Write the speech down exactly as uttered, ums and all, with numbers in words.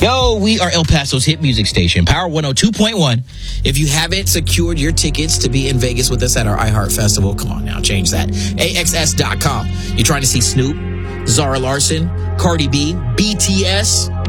Yo, we are El Paso's hit music station, Power one oh two point one. If you haven't secured your tickets to be in Vegas with us at our iHeart Festival, come on now, change that. A X S dot com. You're trying to see Snoop, Zara Larson, Cardi B, B T S,